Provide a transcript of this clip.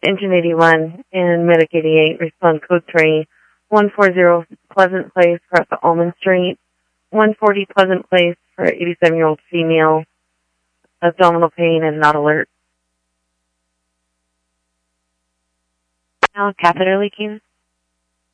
Engine 81 and Medic 88, respond code 3, 140 Pleasant Place across the Almond Street, 140 Pleasant Place for an 87-year-old female, abdominal pain and not alert. Catheter leaking.